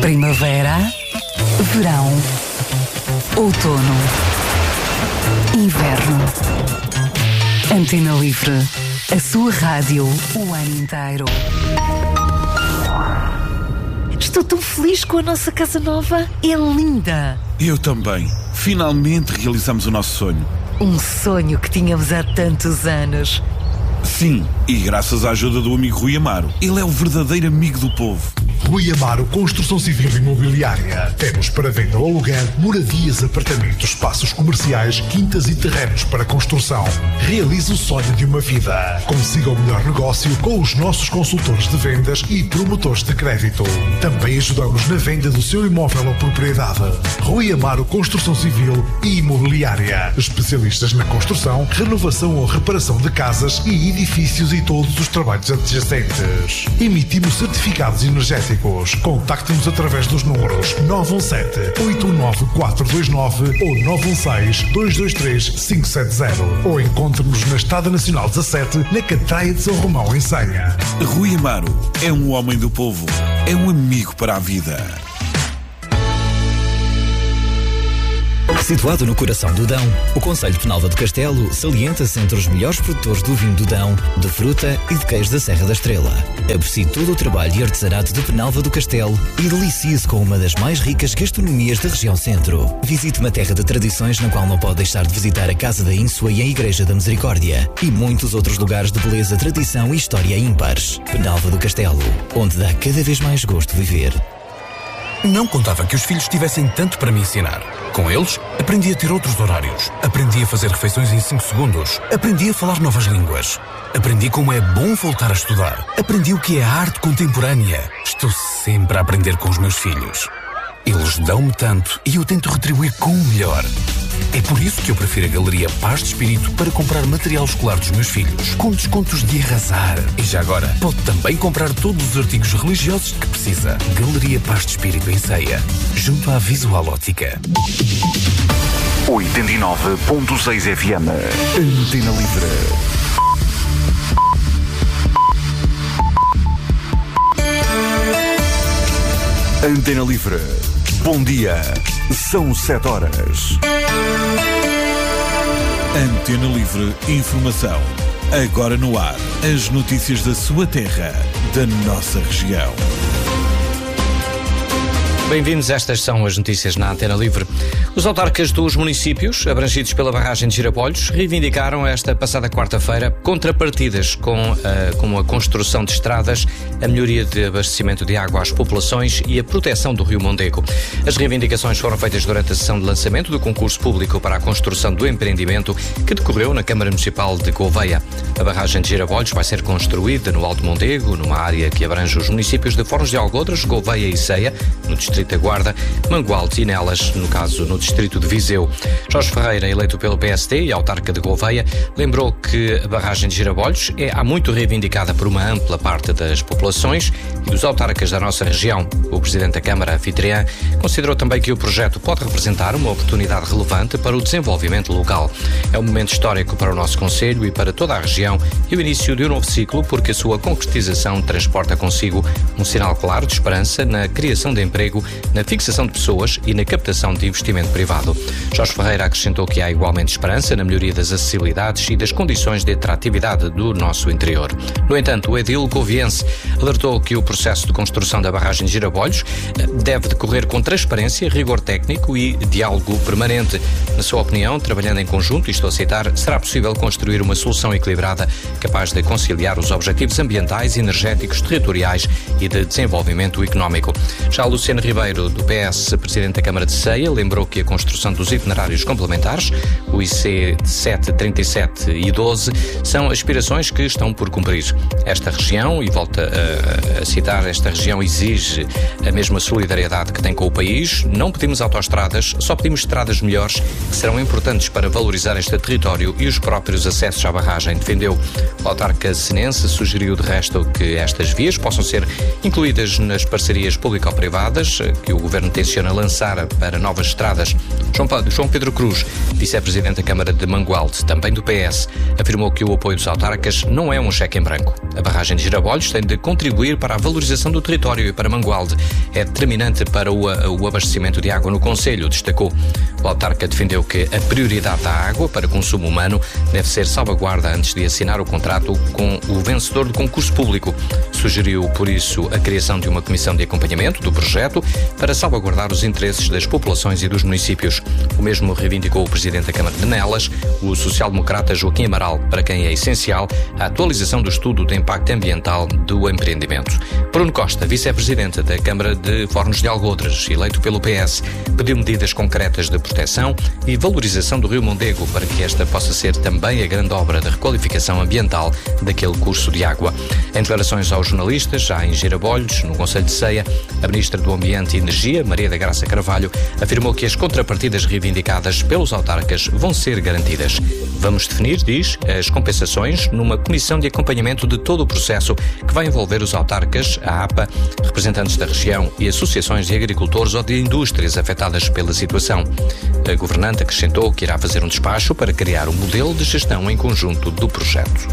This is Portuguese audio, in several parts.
Primavera, verão, outono, inverno. Antena Livre, a sua rádio o ano inteiro. Estou tão feliz com a nossa casa nova. É linda. Eu também. Finalmente realizamos o nosso sonho. Um sonho que tínhamos há tantos anos. Sim, e graças à ajuda do amigo Rui Amaro. Ele é o verdadeiro amigo do povo. Rui Amaro Construção Civil e Imobiliária. Temos para venda ou aluguer moradias, apartamentos, espaços comerciais, quintas e terrenos para construção. Realize o sonho de uma vida. Consiga o melhor negócio com os nossos consultores de vendas e promotores de crédito. Também ajudamos na venda do seu imóvel ou propriedade. Rui Amaro Construção Civil e Imobiliária. Especialistas na construção, renovação ou reparação de casas e edifícios e todos os trabalhos adjacentes. Emitimos certificados energéticos. Contacte-nos através dos números 917-89429 ou 916-223-570 ou encontre-nos na Estrada Nacional 17, na Catraia de São Romão, em Senha. Rui Amaro é um homem do povo, é um amigo para a vida. Situado no coração do Dão, o Concelho de Penalva do Castelo salienta-se entre os melhores produtores do vinho do Dão, de fruta e de queijo da Serra da Estrela. Aprecie todo o trabalho e artesanato de Penalva do Castelo e delicie-se com uma das mais ricas gastronomias da região centro. Visite uma terra de tradições na qual não pode deixar de visitar a Casa da Ínsua e a Igreja da Misericórdia e muitos outros lugares de beleza, tradição e história ímpares. Penalva do Castelo, onde dá cada vez mais gosto viver. Não contava que os filhos tivessem tanto para me ensinar. Com eles, aprendi a ter outros horários. Aprendi a fazer refeições em 5 segundos. Aprendi a falar novas línguas. Aprendi como é bom voltar a estudar. Aprendi o que é a arte contemporânea. Estou sempre a aprender com os meus filhos. Eles dão-me tanto e eu tento retribuir com o melhor. É por isso que eu prefiro a Galeria Paz de Espírito para comprar material escolar dos meus filhos, com descontos de arrasar. E já agora, pode também comprar todos os artigos religiosos que precisa. Galeria Paz de Espírito em Ceia, junto à Visual Ótica. 89.6 FM. Antena Livre. Antena Livre. Bom dia. São 7 horas. Antena Livre Informação. Agora no ar. As notícias da sua terra, da nossa região. Bem-vindos, estas são as notícias na Antena Livre. Os autarcas dos municípios, abrangidos pela barragem de Girabolhos, reivindicaram esta passada quarta-feira contrapartidas como a construção de estradas, a melhoria de abastecimento de água às populações e a proteção do Rio Mondego. As reivindicações foram feitas durante a sessão de lançamento do concurso público para a construção do empreendimento que decorreu na Câmara Municipal de Gouveia. A barragem de Girabolhos vai ser construída no Alto Mondego, numa área que abrange os municípios de Fornos de Algodres, Gouveia e Ceia, no Distrito da Guarda, Mangualde e Nelas, no caso no Distrito de Viseu. Jorge Ferreira, eleito pelo PSD e autarca de Gouveia, lembrou que a barragem de Girabolhos é há muito reivindicada por uma ampla parte das populações e dos autarcas da nossa região. O presidente da Câmara, anfitriã, considerou também que o projeto pode representar uma oportunidade relevante para o desenvolvimento local. É um momento histórico para o nosso concelho e para toda a região e o início de um novo ciclo, porque a sua concretização transporta consigo um sinal claro de esperança na criação de emprego, na fixação de pessoas e na captação de investimento privado. Jorge Ferreira acrescentou que há igualmente esperança na melhoria das acessibilidades e das condições de atratividade do nosso interior. No entanto, o edil goviense alertou que o processo de construção da barragem de Girabolhos deve decorrer com transparência, rigor técnico e diálogo permanente. Na sua opinião, trabalhando em conjunto, e estou a citar, será possível construir uma solução equilibrada capaz de conciliar os objetivos ambientais, energéticos, territoriais e de desenvolvimento económico. Já Luciano Ribeiro, do PS, presidente da Câmara de Ceia, lembrou que a construção dos itinerários complementares, o IC 7, 37 e 12, são aspirações que estão por cumprir. Esta região, e volta a citar, esta região exige a mesma solidariedade que tem com o país. Não pedimos autoestradas, só pedimos estradas melhores que serão importantes para valorizar este território e os próprios acessos à barragem, defendeu. O autarca senense sugeriu de resto que estas vias possam ser incluídas nas parcerias público-privadas que o Governo tenciona lançar para novas estradas. João Pedro Cruz, vice-presidente da Câmara de Mangualde, também do PS, afirmou que o apoio dos autarcas não é um cheque em branco. A barragem de Girabolhos tem de contribuir para a valorização do território e para Mangualde é determinante para o abastecimento de água no concelho, destacou. O autarca defendeu que a prioridade da água para consumo humano deve ser salvaguarda antes de assinar o contrato com o vencedor do concurso público. Sugeriu, por isso, a criação de uma comissão de acompanhamento do projeto para salvaguardar os interesses das populações e dos municípios. O mesmo reivindicou o presidente da Câmara de Nelas, o social-democrata Joaquim Amaral, para quem é essencial a atualização do estudo de impacto ambiental do empreendimento. Bruno Costa, vice-presidente da Câmara de Fornos de Algodres, eleito pelo PS, pediu medidas concretas de proteção e valorização do Rio Mondego para que esta possa ser também a grande obra de requalificação ambiental daquele curso de água. Em declarações aos jornalistas, já em Girabolhos, no Concelho de Ceia, a Ministra do Ambiente e Energia, Maria da Graça Carvalho, afirmou que as contrapartidas reivindicadas pelos autarcas vão ser garantidas. Vamos definir, diz, as compensações numa comissão de acompanhamento de todo o processo que vai envolver os autarcas, a APA, representantes da região e associações de agricultores ou de indústrias afetadas pela situação. A governante acrescentou que irá fazer um despacho para criar um modelo de gestão em conjunto do projeto.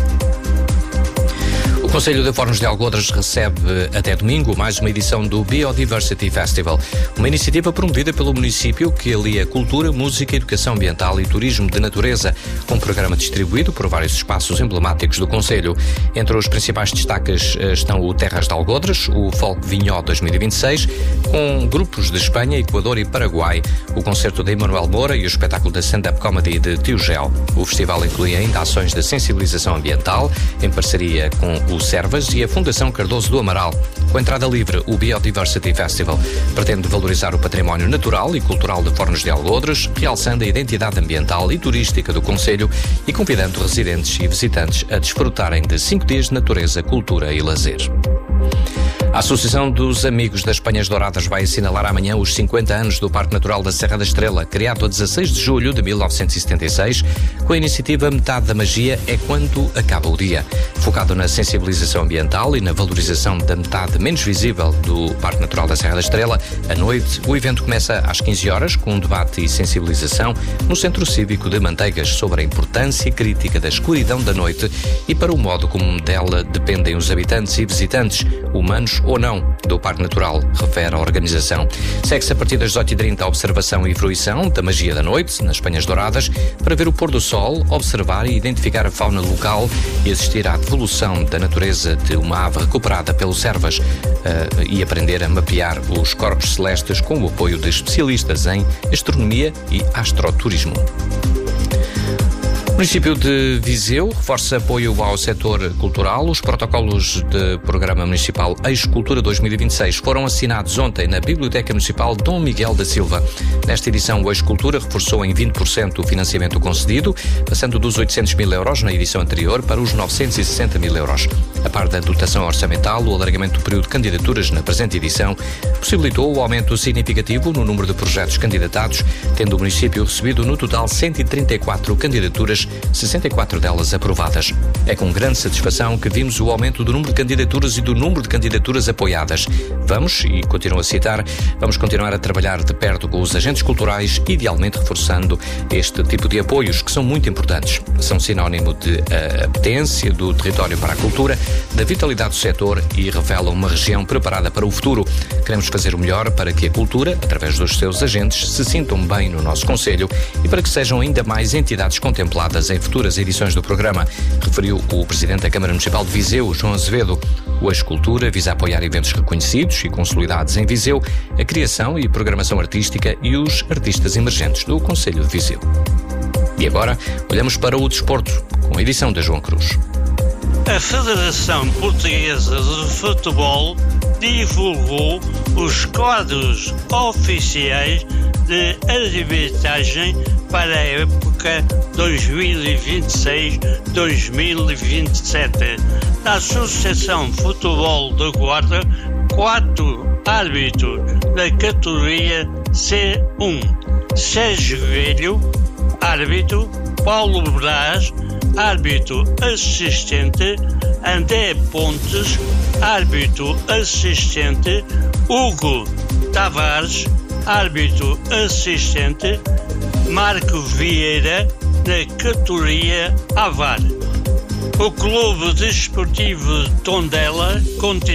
O Concelho de Fornos de Algodres recebe até domingo mais uma edição do Biodiversity Festival, uma iniciativa promovida pelo município que alia cultura, música, educação ambiental e turismo de natureza, com um programa distribuído por vários espaços emblemáticos do Concelho. Entre os principais destaques estão o Terras de Algodres, o Folk Vinhó 2026, com grupos de Espanha, Equador e Paraguai, o concerto de Emanuel Moura e o espetáculo da stand-up comedy de Tio Gel. O festival inclui ainda ações de sensibilização ambiental, em parceria com o Servas e a Fundação Cardoso do Amaral. Com entrada livre, o Biodiversity Festival pretende valorizar o património natural e cultural de Fornos de Algodres, realçando a identidade ambiental e turística do concelho e convidando residentes e visitantes a desfrutarem de 5 dias de natureza, cultura e lazer. A Associação dos Amigos das Penhas Douradas vai assinalar amanhã os 50 anos do Parque Natural da Serra da Estrela, criado a 16 de julho de 1976, com a iniciativa Metade da Magia é Quando Acaba o Dia. Focado na sensibilização ambiental e na valorização da metade menos visível do Parque Natural da Serra da Estrela, à noite, o evento começa às 15 horas com um debate e sensibilização no Centro Cívico de Manteigas sobre a importância crítica da escuridão da noite e para o modo como dela dependem os habitantes e visitantes, humanos ou não, do Parque Natural, refere a organização. Segue-se a partir das 18h30 a observação e fruição da magia da noite, nas Penhas Douradas, para ver o pôr do sol, observar e identificar a fauna local e assistir à devolução da natureza de uma ave recuperada pelo Servas e aprender a mapear os corpos celestes com o apoio de especialistas em astronomia e astroturismo. O município de Viseu reforça apoio ao setor cultural. Os protocolos de Programa Municipal Eixo-Cultura 2026 foram assinados ontem na Biblioteca Municipal Dom Miguel da Silva. Nesta edição, o Eixo-Cultura reforçou em 20% o financiamento concedido, passando dos 800 mil euros na edição anterior para os 960 mil euros. A par da dotação orçamental, o alargamento do período de candidaturas na presente edição possibilitou o aumento significativo no número de projetos candidatados, tendo o município recebido no total 134 candidaturas, 64 delas aprovadas. É com grande satisfação que vimos o aumento do número de candidaturas e do número de candidaturas apoiadas. Vamos, e continuo a citar, vamos continuar a trabalhar de perto com os agentes culturais, idealmente reforçando este tipo de apoios, que são muito importantes. São sinónimo de apetência do território para a cultura, da vitalidade do setor e revelam uma região preparada para o futuro. Queremos fazer o melhor para que a cultura, através dos seus agentes, se sintam bem no nosso concelho e para que sejam ainda mais entidades contempladas em futuras edições do programa, referiu o Presidente da Câmara Municipal de Viseu, João Azevedo. O Eixo-Cultura visa apoiar eventos reconhecidos e consolidados em Viseu, a criação e programação artística e os artistas emergentes do Concelho de Viseu. E agora, olhamos para o desporto, com a edição da João Cruz. A Federação Portuguesa de Futebol divulgou os quadros oficiais de arbitragem para a época 2026-2027. Da Associação Futebol da Guarda, 4 árbitros da categoria C1. Sérgio Velho, árbitro. Paulo Brás, árbitro assistente. André Pontes, árbitro assistente. Hugo Tavares, árbitro assistente, Marco Vieira, na categoria AVAR. O Clube Desportivo de Tondela continua